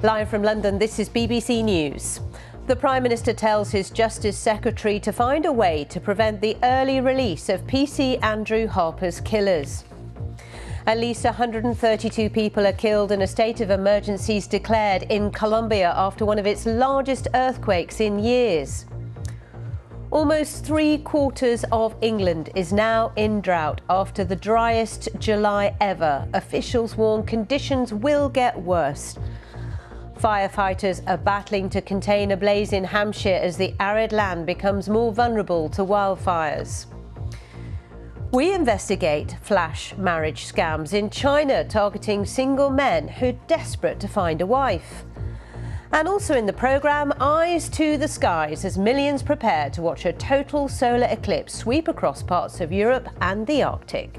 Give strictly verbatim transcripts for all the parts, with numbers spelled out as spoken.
Live from London, this is B B C News. The Prime Minister tells his Justice Secretary to find a way to prevent the early release of P C Andrew Harper's killers. At least one hundred thirty-two people are killed and a state of emergency is declared in Colombia after one of its largest earthquakes in years. Almost three quarters of England is now in drought after the driest July ever. Officials warn conditions will get worse. Firefighters are battling to contain a blaze in Hampshire as the arid land becomes more vulnerable to wildfires. We investigate flash marriage scams in China targeting single men who are desperate to find a wife. And also in the programme, eyes to the skies as millions prepare to watch a total solar eclipse sweep across parts of Europe and the Arctic.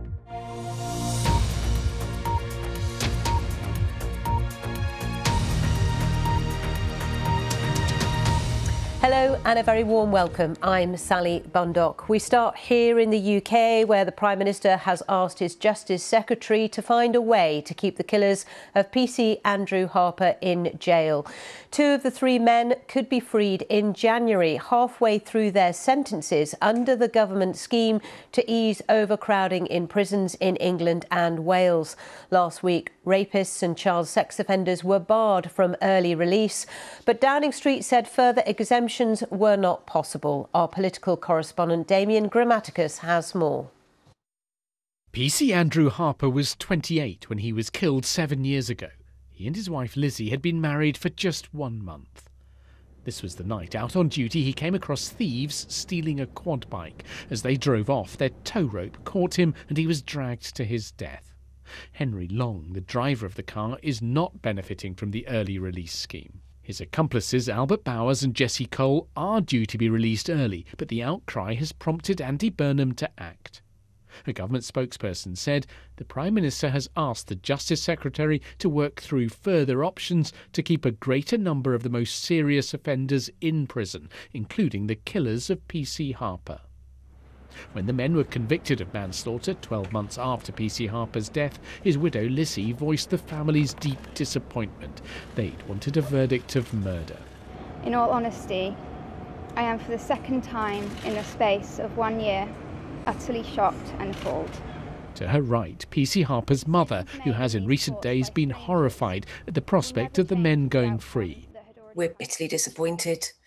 Hello and a very warm welcome. I'm Sally Bundock. We start here in the U K, where the Prime Minister has asked his Justice Secretary to find a way to keep the killers of P C Andrew Harper in jail. Two of the three men could be freed in January, halfway through their sentences under the government scheme to ease overcrowding in prisons in England and Wales. Last week, rapists and child sex offenders were barred from early release, but Downing Street said further exemptions were not possible. Our political correspondent Damien Grammaticus has more. P C Andrew Harper was twenty-eight when he was killed seven years ago. He and his wife Lizzie had been married for just one month. This was the night out on duty he came across thieves stealing a quad bike. As they drove off, their tow rope caught him and he was dragged to his death. Henry Long, the driver of the car, is not benefiting from the early release scheme. His accomplices, Albert Bowers and Jesse Cole, are due to be released early, but the outcry has prompted Andy Burnham to act. A government spokesperson said the Prime Minister has asked the Justice Secretary to work through further options to keep a greater number of the most serious offenders in prison, including the killers of P C Harper. When the men were convicted of manslaughter twelve months after P C Harper's death, his widow Lizzie voiced the family's deep disappointment. They'd wanted a verdict of murder. In all honesty, I am for the second time in the space of one year utterly shocked and appalled. To her right, P C Harper's mother, who has in recent days been horrified at the prospect of the men going free. We're bitterly disappointed.